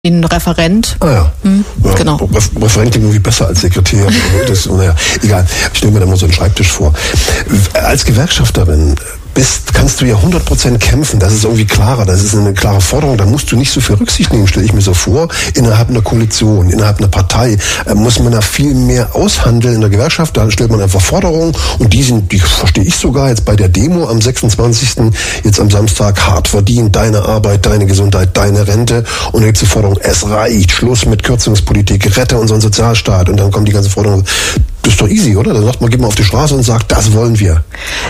ein Referent. Ah ja. Ja, genau. Referent klingt irgendwie besser als Sekretär. Naja, egal. Ich stelle mir da mal so einen Schreibtisch vor. Als Gewerkschafterin kannst du ja 100% kämpfen, das ist irgendwie klarer, das ist eine klare Forderung, da musst du nicht so viel Rücksicht nehmen, stelle ich mir so vor. Innerhalb einer Koalition, innerhalb einer Partei muss man da viel mehr aushandeln. In der Gewerkschaft, da stellt man einfach Forderungen und die verstehe ich sogar jetzt bei der Demo am 26. jetzt am Samstag, hart verdient, deine Arbeit, deine Gesundheit, deine Rente, und da gibt es die Forderung, es reicht, Schluss mit Kürzungspolitik, rette unseren Sozialstaat, und dann kommt die ganze Forderung. Das ist doch easy, oder? Dann sagt man, geht man auf die Straße und sagt, das wollen wir.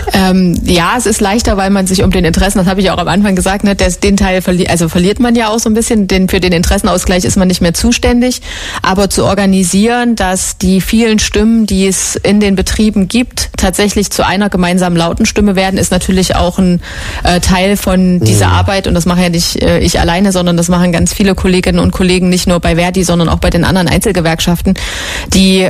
Ja, es ist leichter, weil man sich um den Interessen, das habe ich auch am Anfang gesagt, ne, den Teil verliert man ja auch so ein bisschen, für den Interessenausgleich ist man nicht mehr zuständig. Aber zu organisieren, dass die vielen Stimmen, die es in den Betrieben gibt, tatsächlich zu einer gemeinsamen lauten Stimme werden, ist natürlich auch ein Teil von dieser Arbeit. Und das mache ja nicht ich alleine, sondern das machen ganz viele Kolleginnen und Kollegen, nicht nur bei Verdi, sondern auch bei den anderen Einzelgewerkschaften, die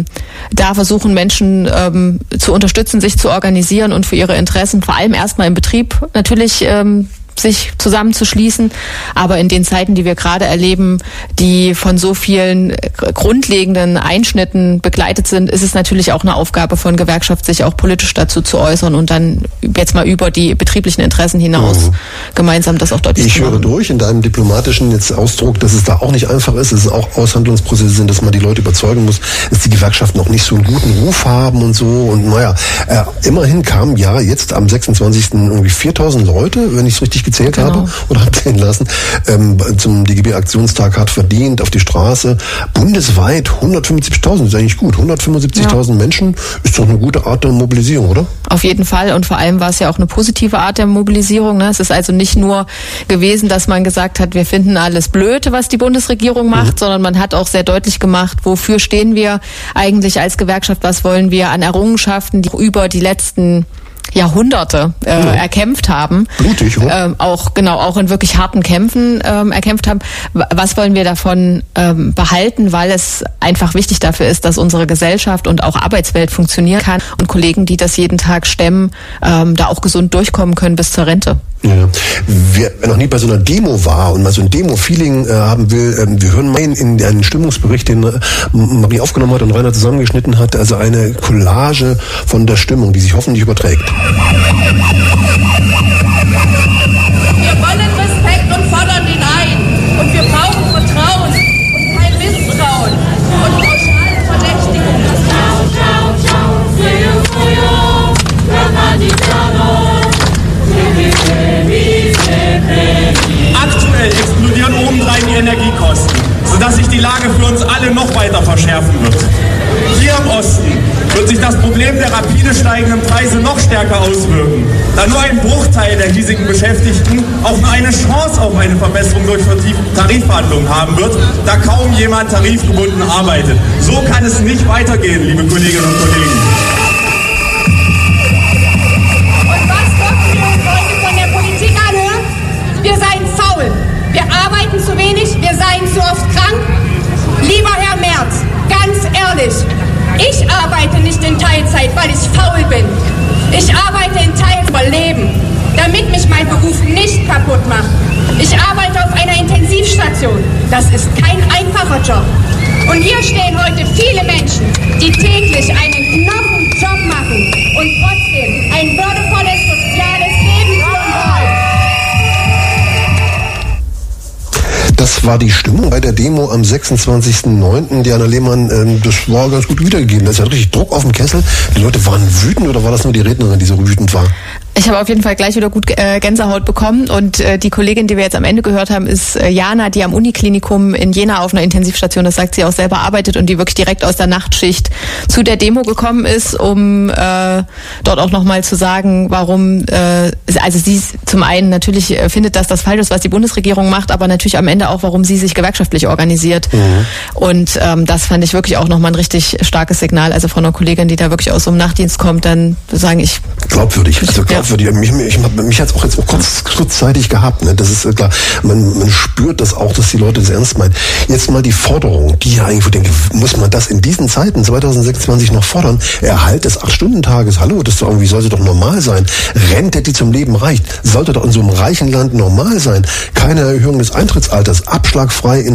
da versuchen, Menschen zu unterstützen, sich zu organisieren und für ihre Interessen, vor allem erstmal im Betrieb natürlich sich zusammenzuschließen. Aber in den Zeiten, die wir gerade erleben, die von so vielen grundlegenden Einschnitten begleitet sind, ist es natürlich auch eine Aufgabe von Gewerkschaft, sich auch politisch dazu zu äußern und dann jetzt mal über die betrieblichen Interessen hinaus gemeinsam das auch deutlich zu machen. Ich höre durch in deinem diplomatischen Ausdruck, dass es da auch nicht einfach ist, dass es auch Aushandlungsprozesse sind, dass man die Leute überzeugen muss, dass die Gewerkschaften auch nicht so einen guten Ruf haben und so. Und naja, immerhin kamen ja jetzt am 26. irgendwie 4.000 Leute, wenn ich es richtig gezählt habe oder habe zählen lassen, zum DGB-Aktionstag hart verdient auf die Straße. Bundesweit 175.000, das ist eigentlich gut. 175.000 Menschen ist doch eine gute Art der Mobilisierung, oder? Auf jeden Fall, und vor allem war es ja auch eine positive Art der Mobilisierung. Ne? Es ist also nicht nur gewesen, dass man gesagt hat, wir finden alles blöd, was die Bundesregierung macht, sondern man hat auch sehr deutlich gemacht, wofür stehen wir eigentlich als Gewerkschaft, was wollen wir an Errungenschaften, die über die letzten Jahrhunderte erkämpft haben. Blutig, oder? Auch in wirklich harten Kämpfen erkämpft haben. Was wollen wir davon behalten, weil es einfach wichtig dafür ist, dass unsere Gesellschaft und auch Arbeitswelt funktionieren kann und Kollegen, die das jeden Tag stemmen, da auch gesund durchkommen können bis zur Rente. Ja. Wer noch nie bei so einer Demo war und mal so ein Demo-Feeling haben will, wir hören mal in einen Stimmungsbericht, den Marie aufgenommen hat und Rainer zusammengeschnitten hat, also eine Collage von der Stimmung, die sich hoffentlich überträgt. Wir wollen Respekt und fordern den ein. Und wir brauchen Vertrauen und kein Misstrauen und pauschale Verdächtigung. Aktuell explodieren obendrein die Energiekosten, sodass sich die Lage für uns alle noch weiter verschärfen wird. Hier im Osten wird sich das Problem der rapide steigenden Preise noch stärker auswirken, da nur ein Bruchteil der hiesigen Beschäftigten auch nur eine Chance auf eine Verbesserung durch Tarifverhandlungen haben wird, da kaum jemand tarifgebunden arbeitet. So kann es nicht weitergehen, liebe Kolleginnen und Kollegen. Wir seien faul, wir arbeiten zu wenig, wir seien zu oft krank. Lieber Herr Merz, ganz ehrlich, ich arbeite nicht in Teilzeit, weil ich faul bin. Ich arbeite in Teilzeit überleben, damit mich mein Beruf nicht kaputt macht. Ich arbeite auf einer Intensivstation. Das ist kein einfacher Job. Und hier stehen heute viele Menschen, die täglich einen Knochenjob machen und trotzdem ein würdevolles soziales Leben führen wollen. Das war die Stimmung bei der Demo am 26.09. Diana Lehmann, das war ganz gut wiedergegeben. Das hat richtig Druck auf dem Kessel. Die Leute waren wütend, oder war das nur die Rednerin, die so wütend war? Ich habe auf jeden Fall gleich wieder gut Gänsehaut bekommen, und die Kollegin, die wir jetzt am Ende gehört haben, ist Jana, die am Uniklinikum in Jena auf einer Intensivstation, das sagt sie auch selber, arbeitet und die wirklich direkt aus der Nachtschicht zu der Demo gekommen ist, um dort auch nochmal zu sagen, warum, also sie zum einen natürlich findet, dass das falsch ist, was die Bundesregierung macht, aber natürlich am Ende auch, warum sie sich gewerkschaftlich organisiert. Und das fand ich wirklich auch nochmal ein richtig starkes Signal, also von einer Kollegin, die da wirklich aus so einem Nachtdienst kommt, dann sagen ich... Glaubwürdig, also glaubwürdig. Mich hat es auch jetzt auch kurzzeitig gehabt. Ne? Das ist klar. Man spürt das auch, dass die Leute das ernst meinen. Jetzt mal die Forderung, die ja eigentlich, denke, muss man das in diesen Zeiten 2026 noch fordern? Erhalt des 8-Stunden-Tages. Hallo, das doch irgendwie sollte doch normal sein. Rente, die zum Leben reicht, sollte doch in so einem reichen Land normal sein. Keine Erhöhung des Eintrittsalters, abschlagfrei in